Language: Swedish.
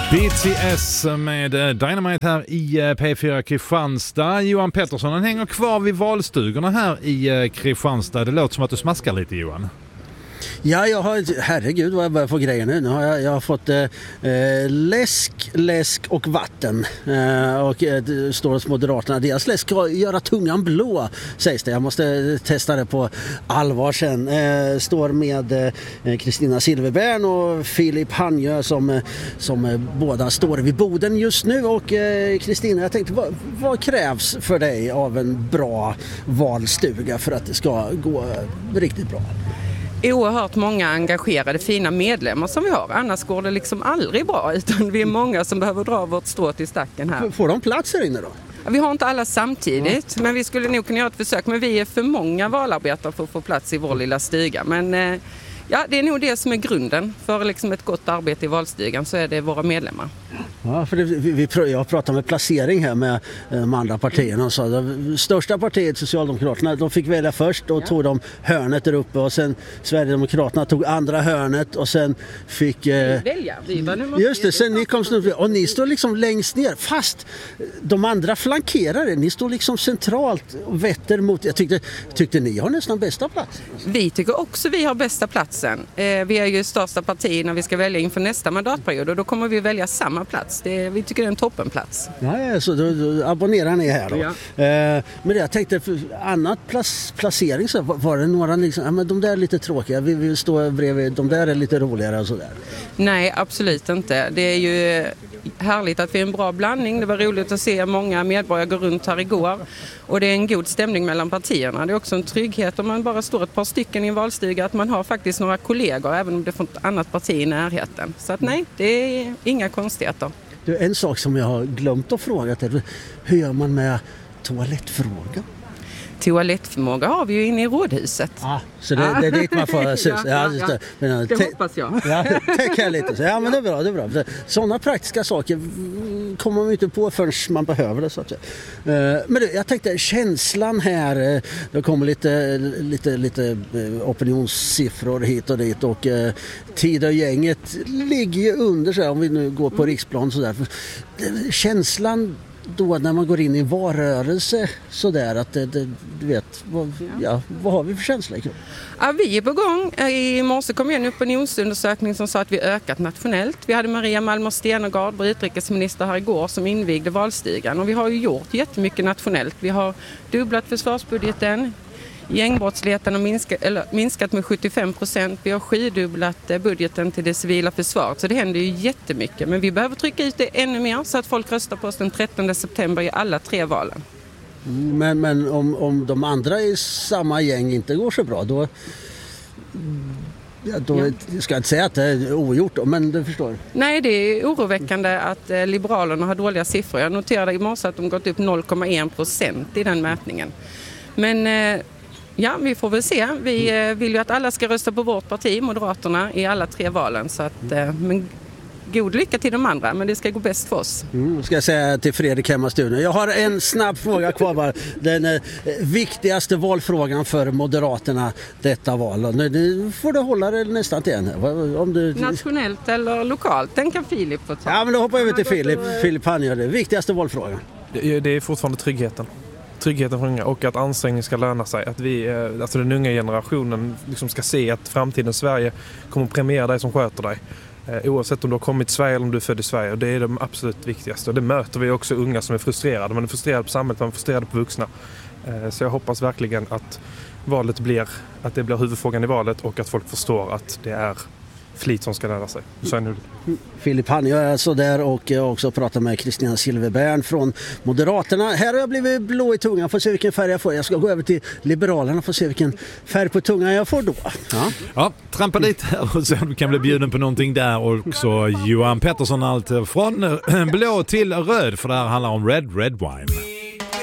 BTS med Dynamite här i P4 Kristianstad. Johan Pettersson, han hänger kvar vid valstugorna här i Kristianstad. Det låter som att du smaskar lite, Johan. Ja, jag har, herregud vad jag börjar få grejer nu. Nu har jag har fått läsk och vatten. Och det står hos Moderaterna. Deras läsk ska göra tungan blå, sägs det. Jag måste testa det på allvar sen. Står med Kristina Silverberg och Filip Hanjö som båda står vid boden just nu. Och Kristina, jag tänkte, vad krävs för dig av en bra valstuga för att det ska gå riktigt bra? Oerhört många engagerade fina medlemmar som vi har. Annars går det liksom aldrig bra, utan vi är många som behöver dra vårt strå till stacken här. Får de plats här inne då? Vi har inte alla samtidigt, men vi skulle nog kunna göra ett försök. Men vi är för många valarbetare för att få plats i vår lilla stuga. Men ja, det är nog det som är grunden för liksom ett gott arbete i valstugan, så är det våra medlemmar. Ja, för jag pratade med placering här med de andra partierna och sa det största partiet, Socialdemokraterna, de fick välja först och tog de hörnet där uppe, och sen Sverigedemokraterna tog andra hörnet och sen fick välja. Just det, sen ni kom snart, och ni står liksom längst ner, fast de andra flankerar, ni står liksom centralt och vetter mot. Jag tyckte ni har nästan bästa plats. Vi tycker också vi har bästa platsen. Vi är ju största parti när vi ska välja inför nästa mandatperiod, och då kommer vi välja samma plats. Vi tycker det är en toppenplats. Ja, så då abonnerar ni här då. Ja. Men jag tänkte, för annat placering så var det några liksom, ja, men de där är lite tråkiga, vi vill stå bredvid, de där är lite roligare och sådär. Nej, absolut inte. Det är ju härligt att vi är en bra blandning. Det var roligt att se många medborgare gå runt här igår. Och det är en god stämning mellan partierna. Det är också en trygghet om man bara står ett par stycken i en valstuga, att man har faktiskt några kollegor, även om det får ett annat parti i närheten. Så att nej, det är inga konstigheter. Det är en sak som jag har glömt att fråga. Hur gör man med toalettfrågan? Toalettförmåga har vi ju inne i rådhuset. Så det är dit man får det hoppas jag. Ja, täcker lite. Ja, men det är bra. Sådana praktiska saker kommer man inte på förrän man behöver det, så att säga. Men jag tänkte, känslan här, det kommer lite opinionssiffror hit och dit, och Tidögänget ligger ju under, så här, om vi nu går på riksplan så där. Känslan då när man går in i valrörelse så där, att du vet, vad har vi för känsla? Ja, vi är på gång. I morse kom en opinionsundersökning som sa att vi ökat nationellt. Vi hade Maria Malmer Stenergard, vår utrikesminister, här igår som invigde valstugan. Och vi har ju gjort jättemycket nationellt. Vi har dubblat försvarsbudgeten. Gängbrottsligheten har minskat med 75%. Vi har sjudubblat budgeten till det civila försvaret. Så det händer ju jättemycket. Men vi behöver trycka ut det ännu mer så att folk röstar på oss den 13 september i alla 3 valen. Men om de andra i samma gäng inte går så bra, då ska jag inte säga att det är ogjort, men du förstår. Nej, det är oroväckande att Liberalerna har dåliga siffror. Jag noterade i morse att de gått upp 0,1% i den mätningen. Men ja, vi får väl se. Vi vill ju att alla ska rösta på vårt parti, Moderaterna, i alla 3 valen. Så att, men god lycka till de andra, men det ska gå bäst för oss. Ska jag säga till Fredrik hemma i studion. Jag har en snabb fråga kvar bara. Den viktigaste valfrågan för Moderaterna detta val. Nu får du hålla det nästan till en. Om du... Nationellt eller lokalt? Den kan Filip få ta. Ja, men då hoppar vi till Filip Hanjö. Det viktigaste valfrågan. Det är fortfarande tryggheten för unga, och att ansträngning ska löna sig. Att vi, alltså den unga generationen liksom ska se att framtidens Sverige kommer att premiera dig som sköter dig. Oavsett om du har kommit till Sverige eller om du är född i Sverige. Och det är det absolut viktigaste. Och det möter vi också unga som är frustrerade. Man är frustrerad på samhället, man är frustrerad på vuxna. Så jag hoppas verkligen att det blir huvudfrågan i valet, och att folk förstår att det är flit som ska lära sig. Filip Hanjö är så där, och jag också pratat med Kristina Silverberg från Moderaterna. Här har jag blivit blå i tungan, får se vilken färg jag får. Jag ska gå över till Liberalerna, får se vilken färg på tungan jag får då. Ja, trampa dit här och så du kan bli bjuden på någonting där. Och också Johan Pettersson, allt från blå till röd, för det här handlar om Red Wine.